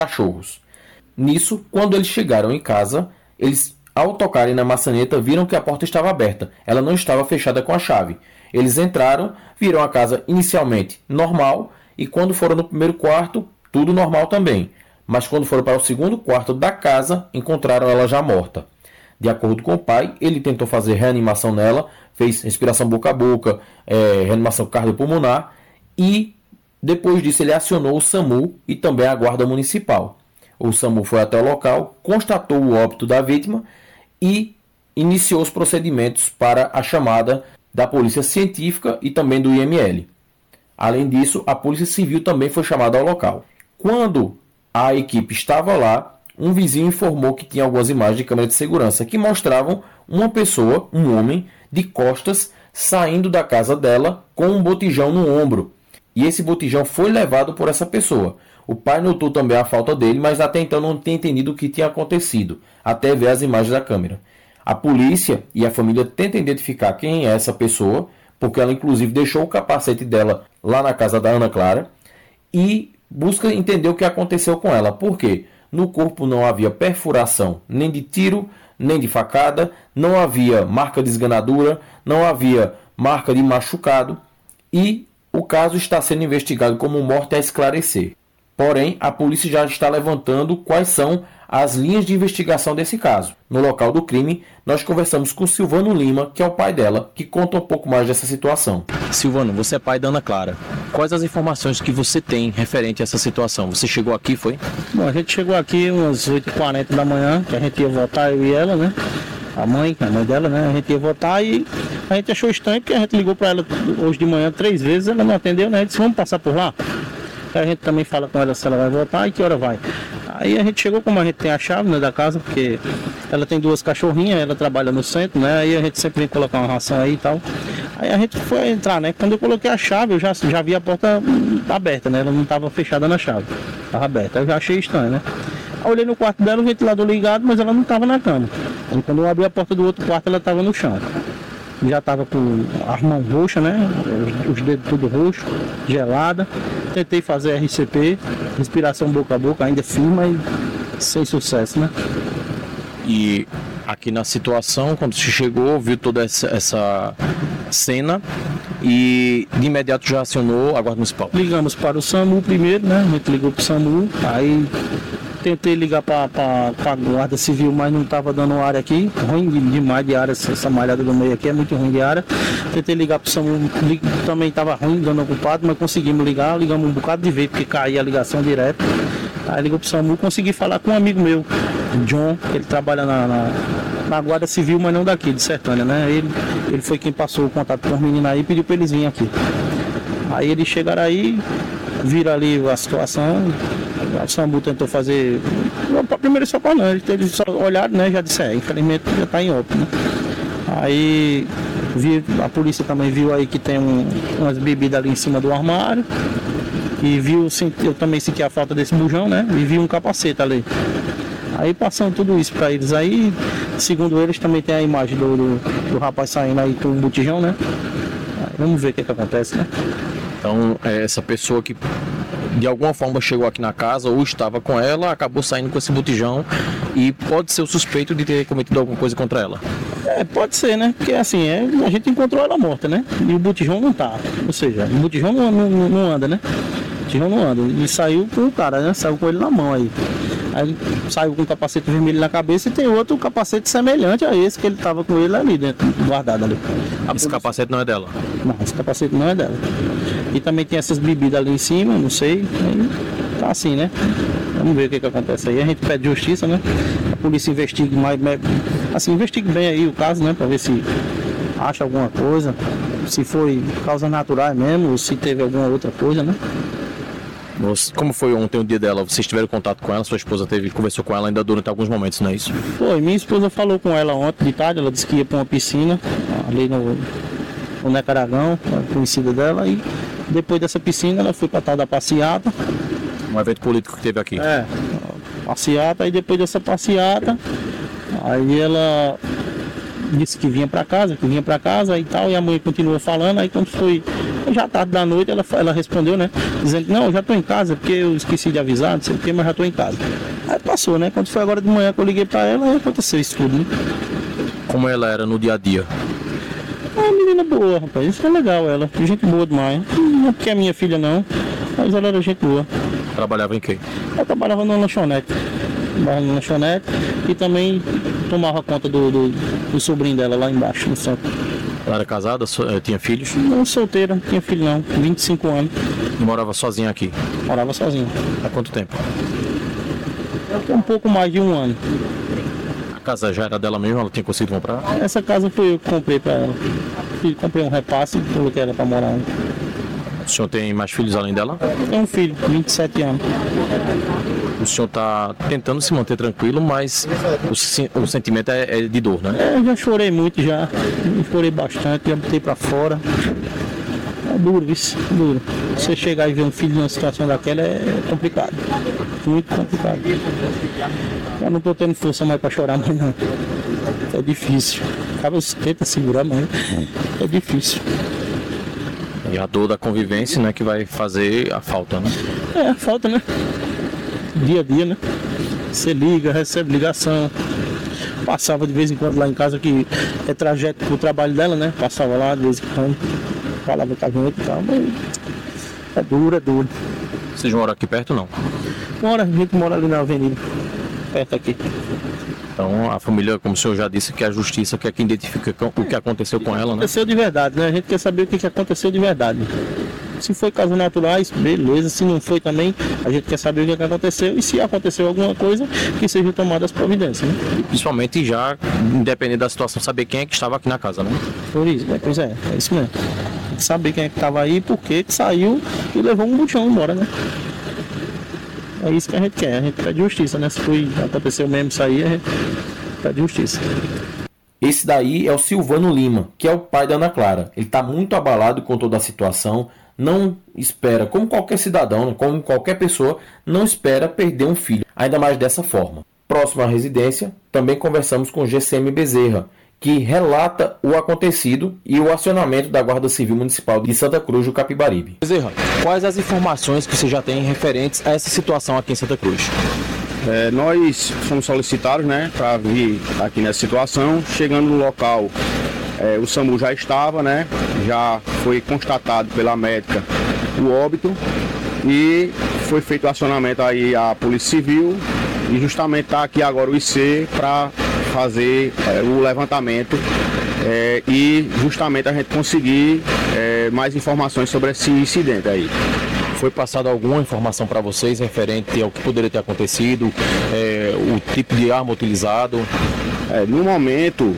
cachorros. Nisso, quando eles chegaram em casa, eles, ao tocarem na maçaneta, viram que a porta estava aberta. Ela não estava fechada com a chave. Eles entraram, viram a casa inicialmente normal, e quando foram no primeiro quarto, tudo normal também. Mas quando foram para o segundo quarto da casa, encontraram ela já morta. De acordo com o pai, ele tentou fazer reanimação nela, fez respiração boca a boca, reanimação cardiopulmonar, e depois disso ele acionou o SAMU e também a guarda municipal. O SAMU foi até o local, constatou o óbito da vítima e iniciou os procedimentos para a chamada da Polícia Científica e também do IML. Além disso, a Polícia Civil também foi chamada ao local. Quando a equipe estava lá, um vizinho informou que tinha algumas imagens de câmera de segurança que mostravam uma pessoa, um homem, de costas, saindo da casa dela com um botijão no ombro. E esse botijão foi levado por essa pessoa. O pai notou também a falta dele, mas até então não tinha entendido o que tinha acontecido, até ver as imagens da câmera. A polícia e a família tentam identificar quem é essa pessoa, porque ela inclusive deixou o capacete dela lá na casa da Ana Clara, e busca entender o que aconteceu com ela. Por quê? No corpo não havia perfuração nem de tiro, nem de facada, não havia marca de esganadura, não havia marca de machucado, e o caso está sendo investigado como morte a esclarecer. Porém, a polícia já está levantando quais são as linhas de investigação desse caso. No local do crime, nós conversamos com Silvano Lima, que é o pai dela, que conta um pouco mais dessa situação. Silvano, você é pai da Ana Clara. Quais as informações que você tem referente a essa situação? Você chegou aqui, foi? Bom, a gente chegou aqui umas 8h40 da manhã, que a gente ia votar, eu e ela, né? A mãe dela, né? A gente ia votar e a gente achou estranho, porque a gente ligou para ela hoje de manhã 3 vezes, ela não atendeu, né? A gente disse, vamos passar por lá? A gente também fala com ela se ela vai votar e que hora vai. Aí a gente chegou, como a gente tem a chave, né, da casa, porque ela tem 2 cachorrinhas, ela trabalha no centro, né? Aí a gente sempre vem colocar uma ração aí e tal. Aí a gente foi entrar, né? Quando eu coloquei a chave, eu já vi a porta aberta, né? Ela não estava fechada na chave, estava aberta. Eu já achei estranho, né? Aí olhei no quarto dela, o ventilador ligado, mas ela não estava na cama. E quando eu abri a porta do outro quarto, ela estava no chão. Já estava com as mãos roxas, né? Os dedos tudo roxo, gelada. Tentei fazer RCP, respiração boca a boca, ainda firme, mas sem sucesso, né? E aqui na situação, quando você chegou, viu toda essa cena e de imediato já acionou a Guarda Municipal? Ligamos para o SAMU primeiro, né? A gente ligou para o SAMU, aí tentei ligar para a Guarda Civil, mas não estava dando área aqui. Ruim demais de área, essa malhada do meio aqui é muito ruim de área. Tentei ligar para o SAMU, também estava ruim, dando ocupado, mas conseguimos ligar. Ligamos um bocado de vez, porque caía a ligação direto. Aí ligou para o SAMU, consegui falar com um amigo meu, John, que ele trabalha na Guarda Civil, mas não daqui, de Sertânia, né? Ele foi quem passou o contato com os meninos aí e pediu para eles virem aqui. Aí eles chegaram aí, viram ali a situação. O SAMU tentou fazer primeiro socorro, não, eles só olharam, né, já disseram, infelizmente já está em óbito, né? Aí a polícia também viu aí que tem umas bebidas ali em cima do armário e eu também senti a falta desse bujão, né, e vi um capacete ali. Aí passando tudo isso para eles aí, segundo eles também tem a imagem do rapaz saindo aí com o botijão, né? Aí vamos ver o que acontece, né? Então, essa pessoa que de alguma forma chegou aqui na casa ou estava com ela, acabou saindo com esse botijão e pode ser o suspeito de ter cometido alguma coisa contra ela. Pode ser, né? Porque assim, a gente encontrou ela morta, né? E o botijão não tá. Ou seja, o botijão não anda, né? O botijão não anda. E saiu com o cara, né? Saiu com ele na mão aí. Aí saiu com um capacete vermelho na cabeça e tem outro capacete semelhante a esse que ele tava com ele ali dentro, guardado ali. Esse capacete não é dela? Não, esse capacete não é dela. E também tem essas bebidas ali em cima, não sei. Aí tá assim, né? Vamos ver o que acontece aí. A gente pede justiça, né? A polícia investigue mais, assim, investigue bem aí o caso, né? Pra ver se acha alguma coisa, se foi causas naturais mesmo, ou se teve alguma outra coisa, né? Como foi ontem o dia dela? Vocês tiveram contato com ela? Sua esposa conversou com ela ainda durante alguns momentos, não é isso? Foi, minha esposa falou com ela ontem de tarde, ela disse que ia para uma piscina ali no Necaragão, conhecida dela, e depois dessa piscina ela foi para tal da passeata. Um evento político que teve aqui. Passeata, e depois dessa passeata, aí ela disse que vinha para casa e tal, e a mãe continuou falando. Aí quando foi já tarde da noite, ela respondeu, né, dizendo, não, eu já tô em casa, porque eu esqueci de avisar, não sei o que, mas já tô em casa. Aí passou, né, quando foi agora de manhã que eu liguei para ela, aí aconteceu isso tudo, né. Como ela era no dia a dia? É uma menina boa, rapaz, isso é legal ela, gente boa demais. Não é porque é minha filha não, mas ela era gente boa. Trabalhava em quê? Ela trabalhava numa lanchonete. E também tomava conta do sobrinho dela lá embaixo, no centro. Ela era casada? Tinha filhos? Não, solteira, não tinha filho não, 25 anos. E morava sozinha aqui? Morava sozinha. Há quanto tempo? Um pouco mais de um ano. A casa já era dela mesmo? Ela tinha conseguido comprar? Essa casa foi eu que comprei para ela. Comprei um repasse e coloquei ela para morar. O senhor tem mais filhos além dela? Tem um filho, 27 anos. O senhor está tentando se manter tranquilo, mas o sentimento é de dor, né? Já chorei muito já. Chorei bastante, já botei para fora. É duro isso, duro. Você chegar e ver um filho numa situação daquela é complicado. Muito complicado. Eu não estou tendo força mais para chorar mais não. É difícil. Acaba tenta segurar, mas é difícil. E a dor da convivência, né, que vai fazer a falta, né? A falta, né? Dia a dia, né? Você liga, recebe ligação. Passava de vez em quando lá em casa, que é trajeto pro trabalho dela, né? Passava lá de vez em quando, falava com a gente e tal, mas é duro. Vocês moram aqui perto, não? A gente mora ali na avenida, perto aqui. Então a família, como o senhor já disse, que é a justiça que é quem identifica o que aconteceu com ela, né? Aconteceu de verdade, né? A gente quer saber o que aconteceu de verdade. Se foi casos naturais, beleza. Se não foi também, a gente quer saber o que aconteceu. E se aconteceu alguma coisa, que sejam tomadas as providências, né? E principalmente já, independente da situação, saber quem é que estava aqui na casa, né? Por isso, né? Pois é isso mesmo. Saber quem é que estava aí, por que saiu e levou um botão embora, né? É isso que a gente pede justiça, né? Se aconteceu mesmo isso aí, a gente pede justiça. Esse daí é o Silvano Lima, que é o pai da Ana Clara. Ele está muito abalado com toda a situação, não espera, como qualquer cidadão, né, como qualquer pessoa, não espera perder um filho, ainda mais dessa forma. Próximo à residência, também conversamos com GCM Bezerra, que relata o acontecido e o acionamento da Guarda Civil Municipal de Santa Cruz do Capibaribe. Bezerra, quais as informações que você já tem referentes a essa situação aqui em Santa Cruz? Nós fomos solicitados, né, para vir aqui nessa situação. Chegando no local, o SAMU já estava, né, já foi constatado pela médica o óbito e foi feito o acionamento aí à Polícia Civil e justamente está aqui agora o IC para fazer o levantamento e justamente a gente conseguir mais informações sobre esse incidente aí. Foi passada alguma informação para vocês referente ao que poderia ter acontecido, o tipo de arma utilizado? No momento,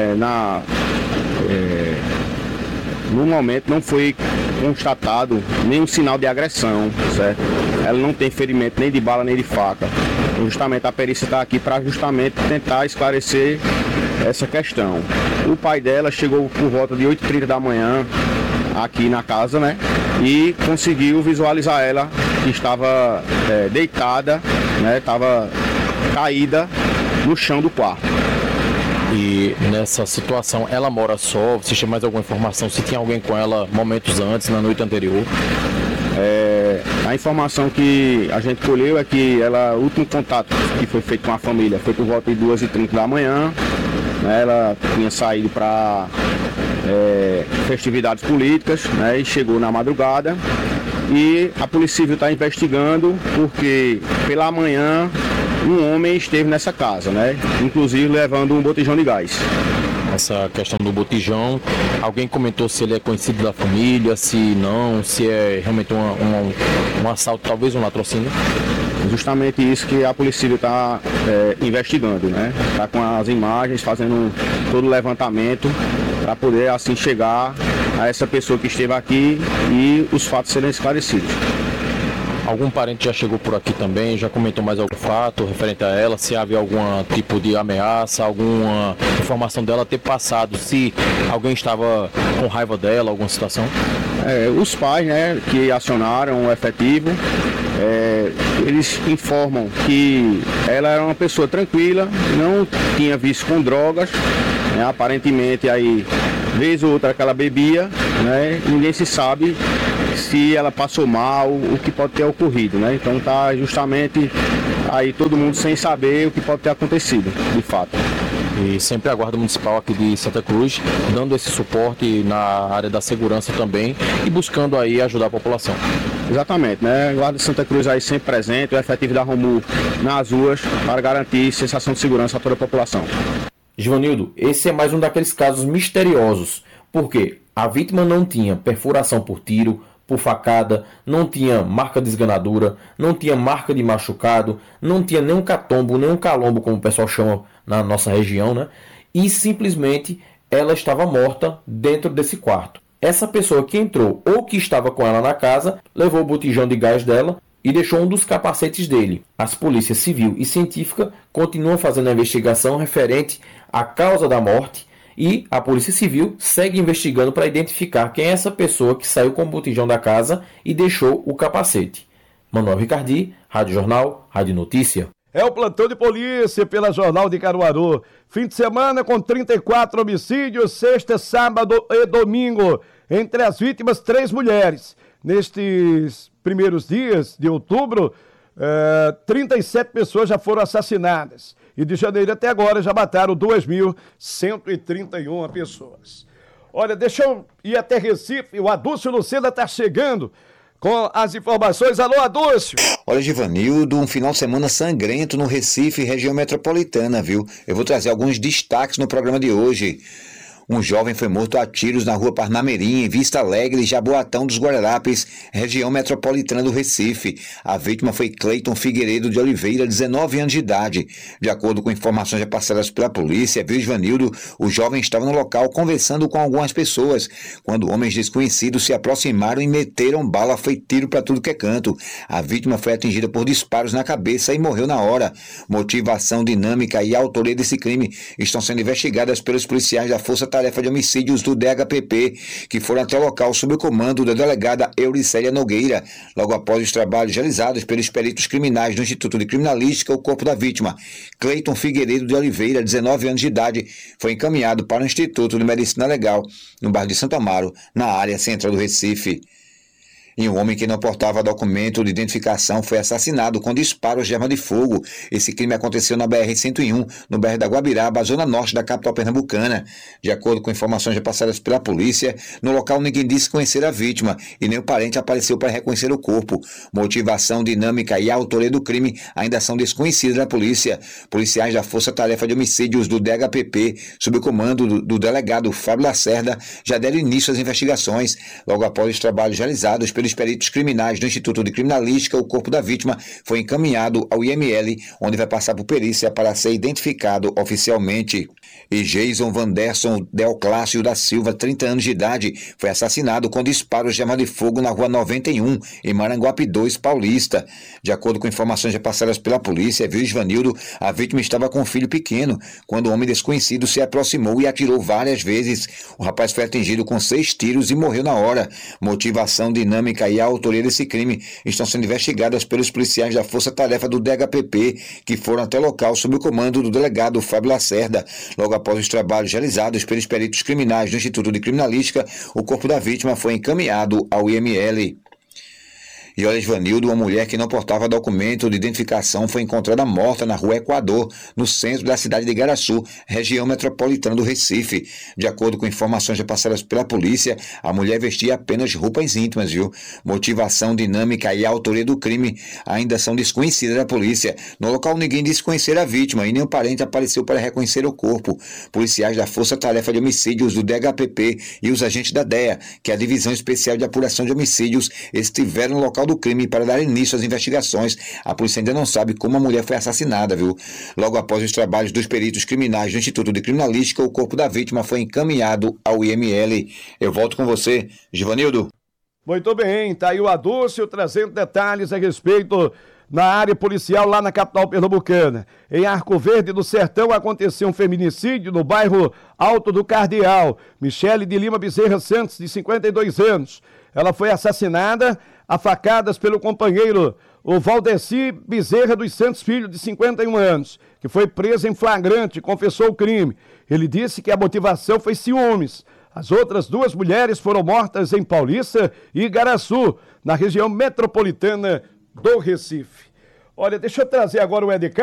no momento não foi constatado nenhum sinal de agressão, certo? Ela não tem ferimento nem de bala nem de faca. Justamente a perícia está aqui para justamente tentar esclarecer essa questão. O pai dela chegou por volta de 8h30 da manhã aqui na casa, né? E conseguiu visualizar ela que estava deitada, né? Estava caída no chão do quarto. E nessa situação, ela mora só? Você tem mais alguma informação? Se tinha alguém com ela momentos antes, na noite anterior? A informação que a gente colheu é que o último contato que foi feito com a família foi por volta de 2h30 da manhã. Né? Ela tinha saído para festividades políticas, né? E chegou na madrugada. E a Polícia Civil está investigando porque pela manhã um homem esteve nessa casa, né? Inclusive levando um botijão de gás. Essa questão do botijão, alguém comentou se ele é conhecido da família, se não, se é realmente um assalto, talvez um latrocínio? Justamente isso que a Polícia Civil está investigando, né? Está com as imagens, fazendo todo o levantamento para poder assim chegar a essa pessoa que esteve aqui e os fatos serem esclarecidos. Algum parente já chegou por aqui também, já comentou mais algum fato referente a ela, se havia algum tipo de ameaça, alguma informação dela ter passado, se alguém estava com raiva dela, alguma situação? Os pais, né, que acionaram o efetivo, eles informam que ela era uma pessoa tranquila, não tinha vício com drogas, Aparentemente aí, vez ou outra que ela bebia, né? Ninguém se sabe se ela passou mal, o que pode ter ocorrido, né? Então tá justamente aí todo mundo sem saber o que pode ter acontecido, de fato. E sempre a Guarda Municipal aqui de Santa Cruz dando esse suporte na área da segurança também e buscando aí ajudar a população. Exatamente, né? A Guarda de Santa Cruz aí sempre presente, o efetivo da Romu nas ruas para garantir sensação de segurança a toda a população. Givanildo, esse é mais um daqueles casos misteriosos, porque a vítima não tinha perfuração por tiro, por facada, não tinha marca de esganadura, não tinha marca de machucado, não tinha nem um catombo, nem um calombo, como o pessoal chama na nossa região, né? E simplesmente ela estava morta dentro desse quarto. Essa pessoa que entrou ou que estava com ela na casa, levou o botijão de gás dela e deixou um dos capacetes dele. As polícias civil e científica continuam fazendo a investigação referente à causa da morte e a Polícia Civil segue investigando para identificar quem é essa pessoa que saiu com o botijão da casa e deixou o capacete. Manuel Ricardi, Rádio Jornal, Rádio Notícia. É o plantão de polícia pela Jornal de Caruaru. Fim de semana com 34 homicídios, sexta, sábado e domingo. Entre as vítimas, 3 mulheres. Nestes primeiros dias de outubro, 37 pessoas já foram assassinadas. E de janeiro até agora já mataram 2.131 pessoas. Olha, deixa eu ir até Recife. O Adúcio Lucena está chegando com as informações. Alô, Adúcio! Olha, Givanildo, um final de semana sangrento no Recife, região metropolitana, viu? Eu vou trazer alguns destaques no programa de hoje. Um jovem foi morto a tiros na rua Parnamirim, em Vista Alegre, Jaboatão dos Guararapes, região metropolitana do Recife. A vítima foi Cleiton Figueiredo de Oliveira, 19 anos de idade. De acordo com informações repassadas pela polícia, viu, Givanildo, o jovem estava no local conversando com algumas pessoas, quando homens desconhecidos se aproximaram e meteram bala, foi tiro para tudo que é canto. A vítima foi atingida por disparos na cabeça e morreu na hora. Motivação, dinâmica e autoria desse crime estão sendo investigadas pelos policiais da Força Tarefa de Homicídios do DHPP, que foram até o local sob o comando da delegada Euricélia Nogueira. Logo após os trabalhos realizados pelos peritos criminais do Instituto de Criminalística, o corpo da vítima, Cleiton Figueiredo de Oliveira, 19 anos de idade, foi encaminhado para o Instituto de Medicina Legal, no bairro de Santo Amaro, na área central do Recife. E um homem que não portava documento de identificação foi assassinado com disparos de arma de fogo. Esse crime aconteceu na BR-101, no bairro da Guabiraba, zona norte da capital pernambucana. De acordo com informações repassadas pela polícia, no local ninguém disse conhecer a vítima e nem o parente apareceu para reconhecer o corpo. Motivação, dinâmica e autoria do crime ainda são desconhecidas da polícia. Policiais da Força Tarefa de Homicídios do DHPP, sob o comando do delegado Fábio Lacerda, já deram início às investigações. Logo após os trabalhos realizados pelos peritos criminais do Instituto de Criminalística, o corpo da vítima foi encaminhado ao IML, onde vai passar por perícia para ser identificado oficialmente. E Jason Vanderson Deoclácio da Silva, 30 anos de idade, foi assassinado com disparos de arma de fogo na rua 91, em Maranguape 2, Paulista. De acordo com informações repassadas pela polícia, viu, Givanildo, a vítima estava com um filho pequeno, quando um homem desconhecido se aproximou e atirou várias vezes. O rapaz foi atingido com 6 tiros e morreu na hora. Motivação, dinâmica e a autoria desse crime estão sendo investigadas pelos policiais da Força Tarefa do DHPP, que foram até o local sob o comando do delegado Fábio Lacerda. Logo após os trabalhos realizados pelos peritos criminais do Instituto de Criminalística, o corpo da vítima foi encaminhado ao IML. E olha, Givanildo, uma mulher que não portava documento de identificação foi encontrada morta na rua Equador, no centro da cidade de Igaraçu, região metropolitana do Recife. De acordo com informações repassadas pela polícia, a mulher vestia apenas roupas íntimas, viu? Motivação, dinâmica e a autoria do crime ainda são desconhecidas da polícia. No local ninguém disse conhecer a vítima e nem o parente apareceu para reconhecer o corpo. Policiais da Força Tarefa de Homicídios do DHPP e os agentes da DEA, que é a Divisão Especial de Apuração de Homicídios, estiveram no local do crime para dar início às investigações. A polícia ainda não sabe como a mulher foi assassinada, viu? Logo após os trabalhos dos peritos criminais do Instituto de Criminalística, o corpo da vítima foi encaminhado ao IML. Eu volto com você, Givanildo. Muito bem, tá aí o Adúcio trazendo detalhes a respeito na área policial lá na capital pernambucana. Em Arco Verde do Sertão aconteceu um feminicídio no bairro Alto do Cardeal. Michele de Lima Bezerra Santos, de 52 anos. Ela foi assassinada a facadas pelo companheiro, o Valdeci Bezerra dos Santos Filho, de 51 anos, que foi preso em flagrante e confessou o crime. Ele disse que a motivação foi ciúmes. As outras 2 mulheres foram mortas em Paulista e Igaraçu, na região metropolitana do Recife. Olha, deixa eu trazer agora o EDK.